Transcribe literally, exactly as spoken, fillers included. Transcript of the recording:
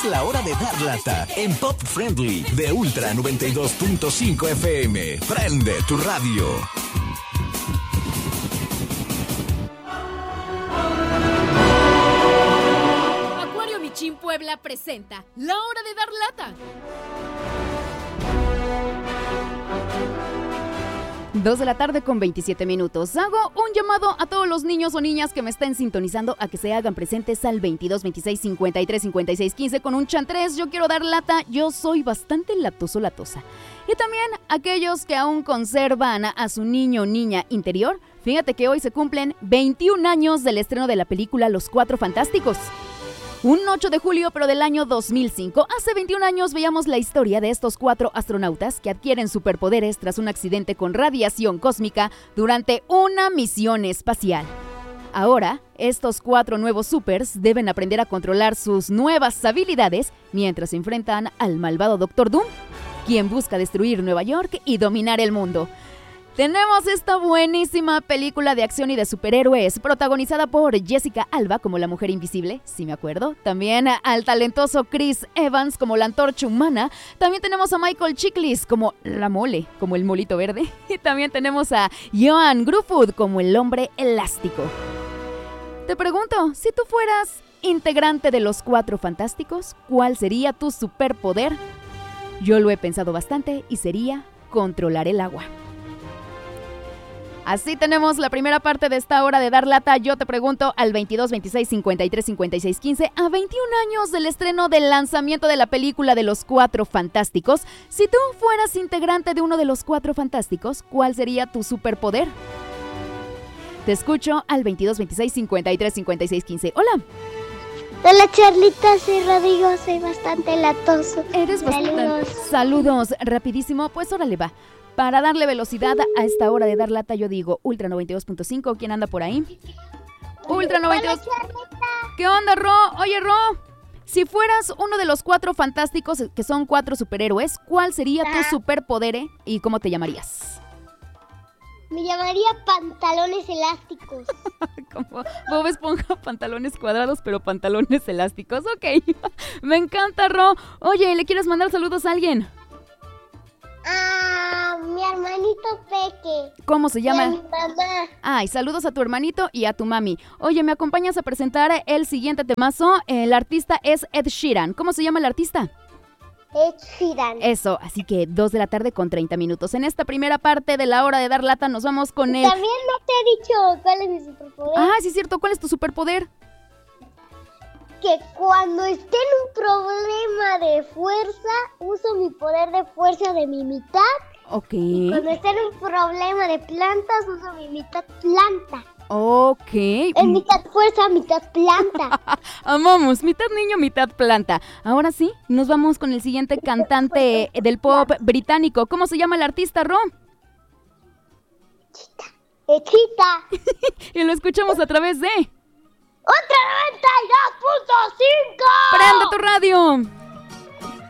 la hora de dar lata en Pop Friendly de Ultra noventa y dos punto cinco F M. Prende tu radio. Acuario Michín Puebla presenta La Hora de Dar Lata. Dos de la tarde con veintisiete minutos. Hago un llamado a todos los niños o niñas que me estén sintonizando a que se hagan presentes al veintidós, veintiséis, cincuenta y tres, cincuenta y seis, quince con un chantres. Yo quiero dar lata, yo soy bastante latoso latosa. Y también aquellos que aún conservan a su niño o niña interior. Fíjate que hoy se cumplen veintiún años del estreno de la película Los Cuatro Fantásticos. Un ocho de julio, pero del año dos mil cinco, hace veintiún años veíamos la historia de estos cuatro astronautas que adquieren superpoderes tras un accidente con radiación cósmica durante una misión espacial. Ahora, estos cuatro nuevos supers deben aprender a controlar sus nuevas habilidades mientras se enfrentan al malvado Doctor Doom, quien busca destruir Nueva York y dominar el mundo. Tenemos esta buenísima película de acción y de superhéroes, protagonizada por Jessica Alba como la Mujer Invisible, sí me acuerdo. También al talentoso Chris Evans como la Antorcha Humana. También tenemos a Michael Chiklis como la Mole, como el molito verde. Y también tenemos a Ioan Gruffudd como el Hombre Elástico. Te pregunto, si tú fueras integrante de los Cuatro Fantásticos, ¿cuál sería tu superpoder? Yo lo he pensado bastante y sería controlar el agua. Así tenemos la primera parte de esta hora de dar lata. Yo te pregunto al veintidós, veintiséis, cincuenta y tres, cincuenta y seis, quince, a veintiún años del estreno del lanzamiento de la película de Los Cuatro Fantásticos. Si tú fueras integrante de uno de los Cuatro Fantásticos, ¿cuál sería tu superpoder? Te escucho al veintidós, veintiséis, cincuenta y tres, cincuenta y seis, quince. Hola. Hola Charlita, soy Rodrigo, soy bastante latoso. Eres bastante... Saludos. Saludos, rapidísimo. Pues órale va. Para darle velocidad a esta hora de dar lata, yo digo Ultra noventa y dos punto cinco. ¿Quién anda por ahí? Ultra noventa y dos. Hola Charlita. ¿Qué onda, Ro? Oye, Ro, si fueras uno de los Cuatro Fantásticos, que son cuatro superhéroes, ¿cuál sería tu superpoder eh? y cómo te llamarías? Me llamaría pantalones elásticos. Como Bob Esponja, pantalones cuadrados, pero pantalones elásticos. Ok, me encanta, Ro. Oye, ¿le quieres mandar saludos a alguien? Ah, mi hermanito Peque. ¿Cómo se llama? Y a mi mamá. Ay, saludos a tu hermanito y a tu mami. Oye, ¿me acompañas a presentar el siguiente temazo? El artista es Ed Sheeran. ¿Cómo se llama el artista? Ed Sheeran. Eso, así que dos de la tarde con treinta minutos. En esta primera parte de la hora de dar lata nos vamos con el... También no te he dicho cuál es mi superpoder. Ah, sí es cierto. ¿Cuál es tu superpoder? Que cuando esté en un problema de fuerza, uso mi poder de fuerza de mi mitad. Ok. Cuando esté en un problema de plantas, uso mi mitad planta. Ok. Es mitad fuerza, mitad planta. Amamos, mitad niño, mitad planta. Ahora sí, nos vamos con el siguiente cantante del pop británico. ¿Cómo se llama el artista, Ro? Chita. Echita. Y lo escuchamos a través de... ¡Otra noventa y dos punto cinco! ¡Prende tu radio!